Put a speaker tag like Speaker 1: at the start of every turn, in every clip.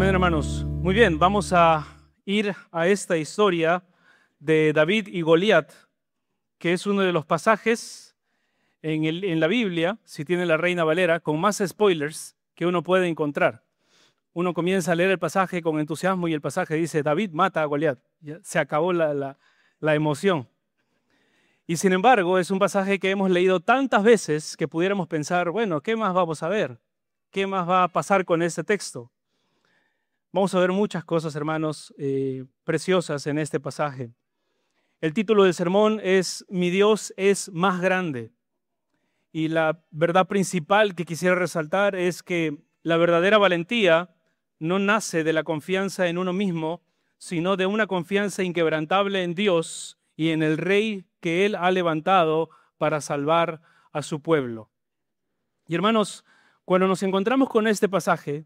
Speaker 1: Amén, hermanos. Muy bien, vamos a ir a esta historia de David y Goliat, que es uno de los pasajes en la Biblia, si tiene la Reina Valera, con más spoilers que uno puede encontrar. Uno comienza a leer el pasaje con entusiasmo y el pasaje dice, David mata a Goliat. Ya se acabó la emoción. Y sin embargo, es un pasaje que hemos leído tantas veces que pudiéramos pensar, bueno, ¿qué más vamos a ver? ¿Qué más va a pasar con este texto? Vamos a ver muchas cosas, hermanos, preciosas en este pasaje. El título del sermón es Mi Dios es más grande. Y la verdad principal que quisiera resaltar es que la verdadera valentía no nace de la confianza en uno mismo, sino de una confianza inquebrantable en Dios y en el Rey que Él ha levantado para salvar a su pueblo. Y hermanos, cuando nos encontramos con este pasaje,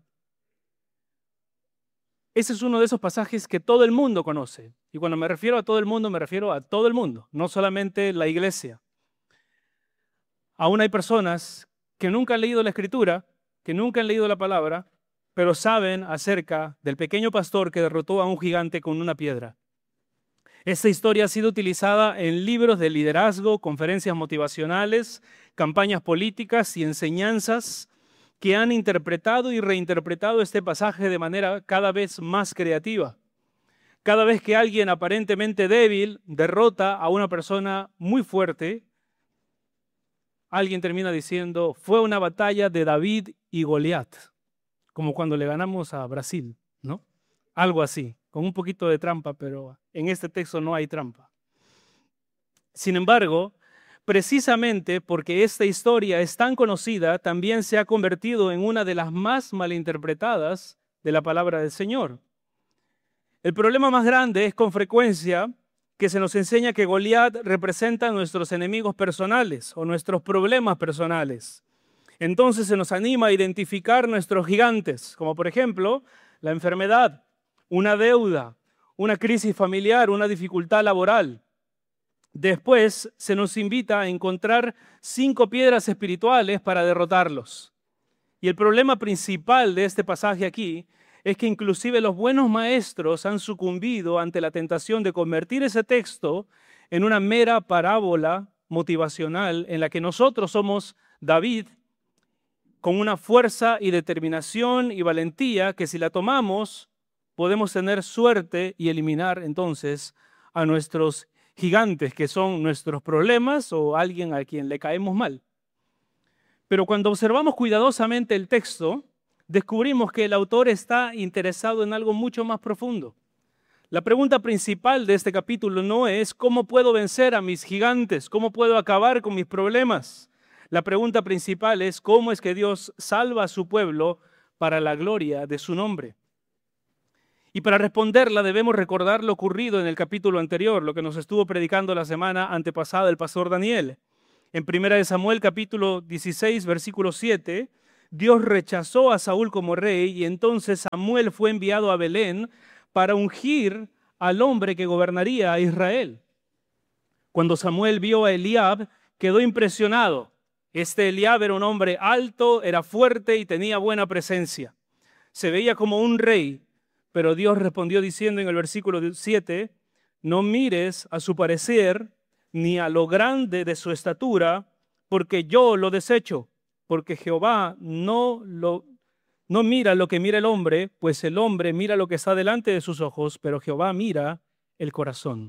Speaker 1: ese es uno de esos pasajes que todo el mundo conoce. Y cuando me refiero a todo el mundo, me refiero a todo el mundo, no solamente la iglesia. Aún hay personas que nunca han leído la Escritura, que nunca han leído la palabra, pero saben acerca del pequeño pastor que derrotó a un gigante con una piedra. Esta historia ha sido utilizada en libros de liderazgo, conferencias motivacionales, campañas políticas y enseñanzas que han interpretado y reinterpretado este pasaje de manera cada vez más creativa. Cada vez que alguien aparentemente débil derrota a una persona muy fuerte, alguien termina diciendo, fue una batalla de David y Goliat, como cuando le ganamos a Brasil, ¿no? Algo así, con un poquito de trampa, pero en este texto no hay trampa. Sin embargo, precisamente porque esta historia es tan conocida, también se ha convertido en una de las más malinterpretadas de la palabra del Señor. El problema más grande es con frecuencia que se nos enseña que Goliat representa a nuestros enemigos personales o nuestros problemas personales. Entonces se nos anima a identificar nuestros gigantes, como por ejemplo la enfermedad, una deuda, una crisis familiar, una dificultad laboral. Después se nos invita a encontrar 5 piedras espirituales para derrotarlos. Y el problema principal de este pasaje aquí es que inclusive los buenos maestros han sucumbido ante la tentación de convertir ese texto en una mera parábola motivacional en la que nosotros somos David con una fuerza y determinación y valentía que si la tomamos podemos tener suerte y eliminar entonces a nuestros gigantes, que son nuestros problemas o alguien a quien le caemos mal. Pero cuando observamos cuidadosamente el texto, descubrimos que el autor está interesado en algo mucho más profundo. La pregunta principal de este capítulo no es ¿cómo puedo vencer a mis gigantes? ¿Cómo puedo acabar con mis problemas? La pregunta principal es ¿cómo es que Dios salva a su pueblo para la gloria de su nombre? Y para responderla debemos recordar lo ocurrido en el capítulo anterior, lo que nos estuvo predicando la semana antepasada el pastor Daniel. En 1 Samuel capítulo 16, versículo 7, Dios rechazó a Saúl como rey y entonces Samuel fue enviado a Belén para ungir al hombre que gobernaría a Israel. Cuando Samuel vio a Eliab, quedó impresionado. Este Eliab era un hombre alto, era fuerte y tenía buena presencia. Se veía como un rey. Pero Dios respondió diciendo en el versículo 7, no mires a su parecer ni a lo grande de su estatura, porque yo lo desecho, porque Jehová no mira lo que mira el hombre, pues el hombre mira lo que está delante de sus ojos, pero Jehová mira el corazón.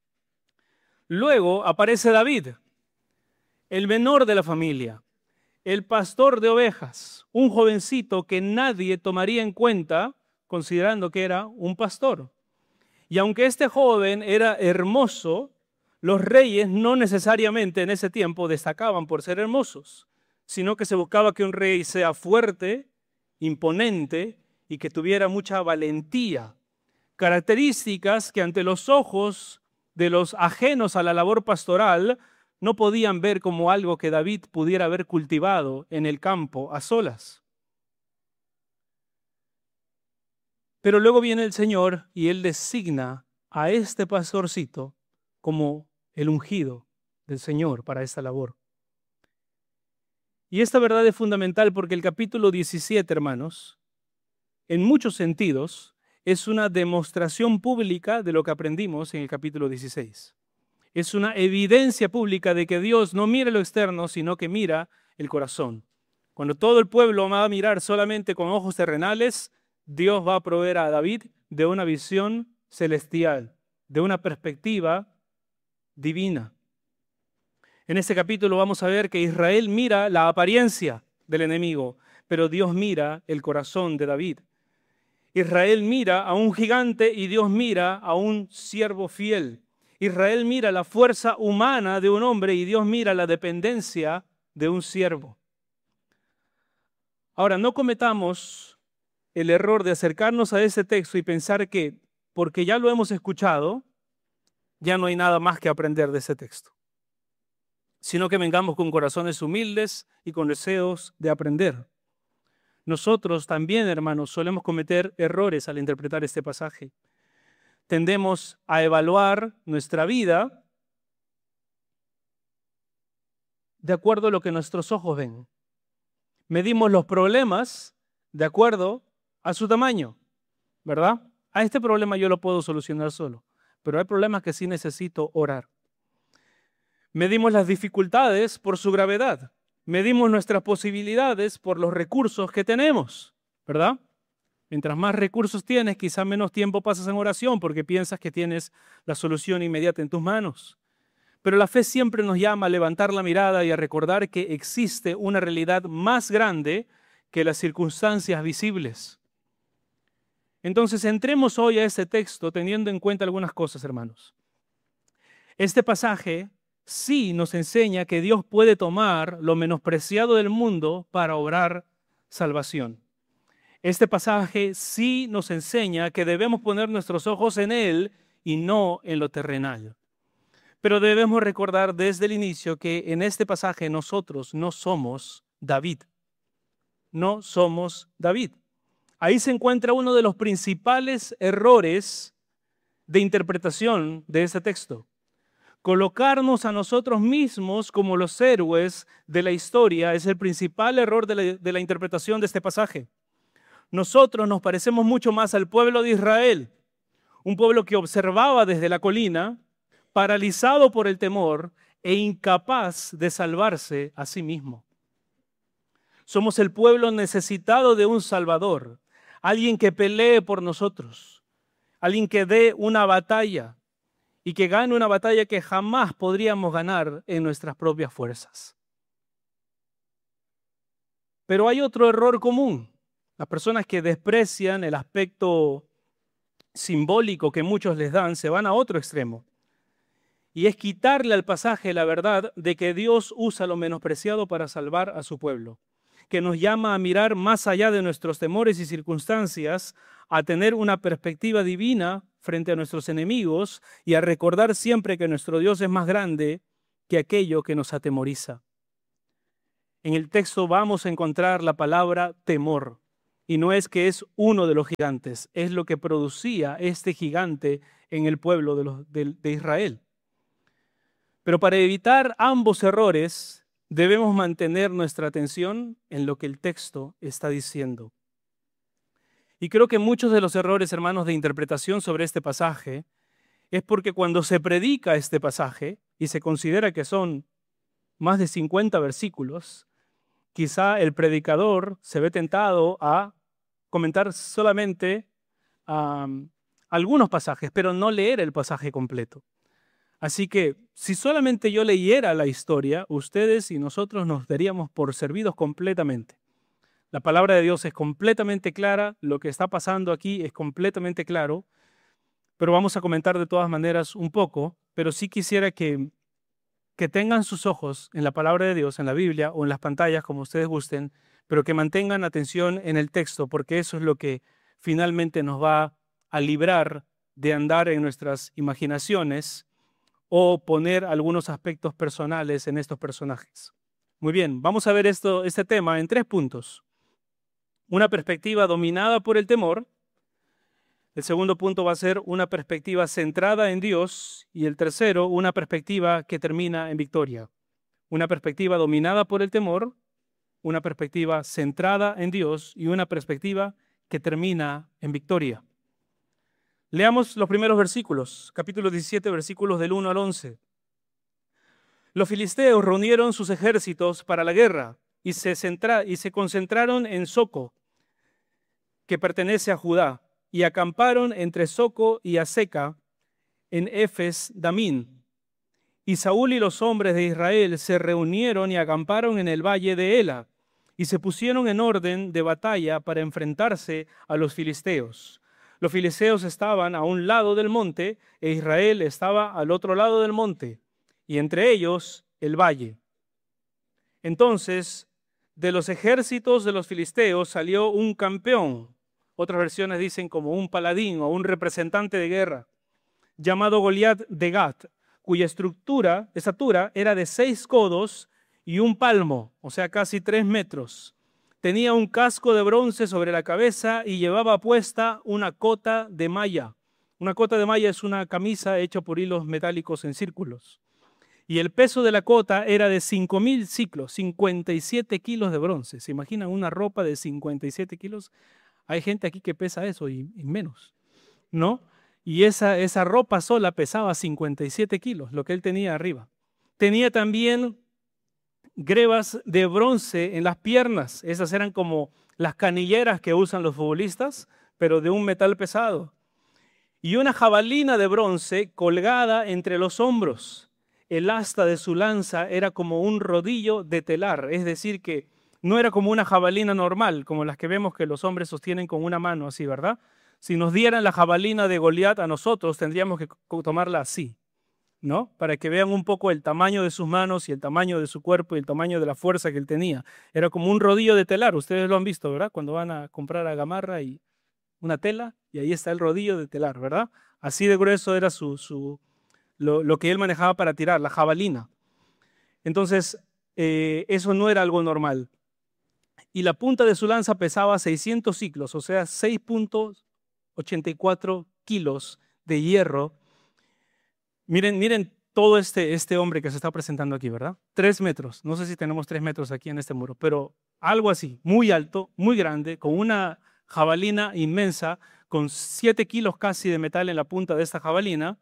Speaker 1: Luego aparece David, el menor de la familia, el pastor de ovejas, un jovencito que nadie tomaría en cuenta considerando que era un pastor. Y aunque este joven era hermoso, los reyes no necesariamente en ese tiempo destacaban por ser hermosos, sino que se buscaba que un rey sea fuerte, imponente y que tuviera mucha valentía. Características que ante los ojos de los ajenos a la labor pastoral no podían ver como algo que David pudiera haber cultivado en el campo a solas. Pero luego viene el Señor y Él designa a este pastorcito como el ungido del Señor para esta labor. Y esta verdad es fundamental porque el capítulo 17, hermanos, en muchos sentidos, es una demostración pública de lo que aprendimos en el capítulo 16. Es una evidencia pública de que Dios no mira lo externo, sino que mira el corazón. Cuando todo el pueblo va a mirar solamente con ojos terrenales, Dios va a proveer a David de una visión celestial, de una perspectiva divina. En este capítulo vamos a ver que Israel mira la apariencia del enemigo, pero Dios mira el corazón de David. Israel mira a un gigante y Dios mira a un siervo fiel. Israel mira la fuerza humana de un hombre y Dios mira la dependencia de un siervo. Ahora, no cometamos el error de acercarnos a ese texto y pensar que porque ya lo hemos escuchado, ya no hay nada más que aprender de ese texto, sino que vengamos con corazones humildes y con deseos de aprender. Nosotros también, hermanos, solemos cometer errores al interpretar este pasaje. Tendemos a evaluar nuestra vida de acuerdo a lo que nuestros ojos ven. Medimos los problemas de acuerdo a su tamaño, ¿verdad? A este problema yo lo puedo solucionar solo, pero hay problemas que sí necesito orar. Medimos las dificultades por su gravedad. Medimos nuestras posibilidades por los recursos que tenemos, ¿verdad? Mientras más recursos tienes, quizás menos tiempo pasas en oración porque piensas que tienes la solución inmediata en tus manos. Pero la fe siempre nos llama a levantar la mirada y a recordar que existe una realidad más grande que las circunstancias visibles. Entonces, entremos hoy a este texto teniendo en cuenta algunas cosas, hermanos. Este pasaje sí nos enseña que Dios puede tomar lo menospreciado del mundo para obrar salvación. Este pasaje sí nos enseña que debemos poner nuestros ojos en Él y no en lo terrenal. Pero debemos recordar desde el inicio que en este pasaje nosotros no somos David. No somos David. Ahí se encuentra uno de los principales errores de interpretación de este texto. Colocarnos a nosotros mismos como los héroes de la historia es el principal error de la interpretación de este pasaje. Nosotros nos parecemos mucho más al pueblo de Israel, un pueblo que observaba desde la colina, paralizado por el temor e incapaz de salvarse a sí mismo. Somos el pueblo necesitado de un Salvador, alguien que pelee por nosotros, alguien que dé una batalla y que gane una batalla que jamás podríamos ganar en nuestras propias fuerzas. Pero hay otro error común. Las personas que desprecian el aspecto simbólico que muchos les dan se van a otro extremo. Y es quitarle al pasaje la verdad de que Dios usa lo menospreciado para salvar a su pueblo, que nos llama a mirar más allá de nuestros temores y circunstancias, a tener una perspectiva divina frente a nuestros enemigos y a recordar siempre que nuestro Dios es más grande que aquello que nos atemoriza. En el texto vamos a encontrar la palabra temor. Y no es que es uno de los gigantes, es lo que producía este gigante en el pueblo de Israel. Pero para evitar ambos errores, debemos mantener nuestra atención en lo que el texto está diciendo. Y creo que muchos de los errores, hermanos, de interpretación sobre este pasaje es porque cuando se predica este pasaje y se considera que son más de 50 versículos, quizá el predicador se ve tentado a comentar solamente algunos pasajes, pero no leer el pasaje completo. Así que si solamente yo leyera la historia, ustedes y nosotros nos daríamos por servidos completamente. La palabra de Dios es completamente clara, lo que está pasando aquí es completamente claro, pero vamos a comentar de todas maneras un poco, pero sí quisiera que tengan sus ojos en la palabra de Dios, en la Biblia o en las pantallas, como ustedes gusten, pero que mantengan atención en el texto, porque eso es lo que finalmente nos va a librar de andar en nuestras imaginaciones o poner algunos aspectos personales en estos personajes. Muy bien, vamos a ver este tema en 3 puntos. Una perspectiva dominada por el temor. El segundo punto va a ser una perspectiva centrada en Dios. Y el tercero, una perspectiva que termina en victoria. Una perspectiva dominada por el temor, una perspectiva centrada en Dios y una perspectiva que termina en victoria. Leamos los primeros versículos, capítulo 17, versículos del 1 al 11. Los filisteos reunieron sus ejércitos para la guerra y se concentraron en Soco, que pertenece a Judá, y acamparon entre Soco y Aseca en Efes Damín. Y Saúl y los hombres de Israel se reunieron y acamparon en el valle de Ela, y se pusieron en orden de batalla para enfrentarse a los filisteos. Los filisteos estaban a un lado del monte, e Israel estaba al otro lado del monte, y entre ellos el valle. Entonces, de los ejércitos de los filisteos salió un campeón, otras versiones dicen como un paladín o un representante de guerra, llamado Goliat de Gat, cuya estatura era de 6 codos y un palmo, o sea, casi 3 metros. Tenía un casco de bronce sobre la cabeza y llevaba puesta una cota de malla. Una cota de malla es una camisa hecha por hilos metálicos en círculos. Y el peso de la cota era de 5.000 siclos, 57 kilos de bronce. ¿Se imaginan una ropa de 57 kilos? Hay gente aquí que pesa eso y menos, ¿no? Y esa ropa sola pesaba 57 kilos, lo que él tenía arriba. Tenía también grebas de bronce en las piernas. Esas eran como las canilleras que usan los futbolistas, pero de un metal pesado. Y una jabalina de bronce colgada entre los hombros. El asta de su lanza era como un rodillo de telar, es decir, que no era como una jabalina normal, como las que vemos que los hombres sostienen con una mano así, ¿verdad? Si nos dieran la jabalina de Goliat a nosotros, tendríamos que tomarla así, ¿no? Para que vean un poco el tamaño de sus manos y el tamaño de su cuerpo y el tamaño de la fuerza que él tenía. Era como un rodillo de telar, ustedes lo han visto, ¿verdad? Cuando van a comprar a Gamarra y una tela, y ahí está el rodillo de telar, ¿verdad? Así de grueso era lo que él manejaba para tirar, la jabalina. Entonces, eso no era algo normal. Y la punta de su lanza pesaba 600 ciclos, o sea, 6.84 kilos de hierro. Miren todo este hombre que se está presentando aquí, ¿verdad? 3 metros, no sé si tenemos 3 metros aquí en este muro, pero algo así, muy alto, muy grande, con una jabalina inmensa, con 7 kilos casi de metal en la punta de esta jabalina.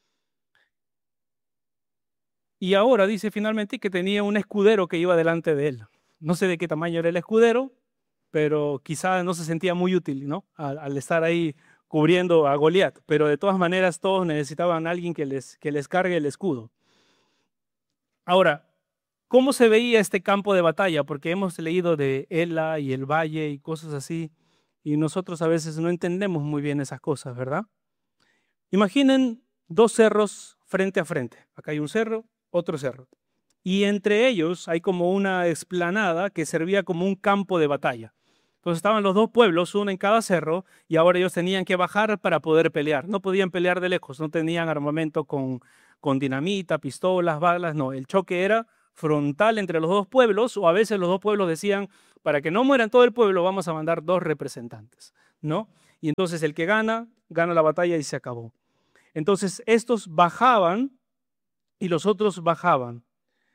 Speaker 1: Y ahora dice finalmente que tenía un escudero que iba delante de él. No sé de qué tamaño era el escudero, pero quizá no se sentía muy útil, ¿no? Al estar ahí cubriendo a Goliat. Pero de todas maneras todos necesitaban a alguien que les cargue el escudo. Ahora, ¿cómo se veía este campo de batalla? Porque hemos leído de Ela y el valle y cosas así, y nosotros a veces no entendemos muy bien esas cosas, ¿verdad? Imaginen 2 cerros frente a frente. Acá hay un cerro, otro cerro. Y entre ellos hay como una explanada que servía como un campo de batalla. Entonces estaban los 2 pueblos, uno en cada cerro, y ahora ellos tenían que bajar para poder pelear. No podían pelear de lejos, no tenían armamento con dinamita, pistolas, balas, no. El choque era frontal entre los 2 pueblos, o a veces los 2 pueblos decían, para que no mueran todo el pueblo, vamos a mandar 2 representantes, ¿no? Y entonces el que gana la batalla y se acabó. Entonces estos bajaban y los otros bajaban.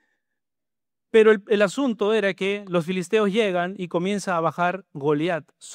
Speaker 1: Pero el asunto era que los filisteos llegan y comienza a bajar Goliat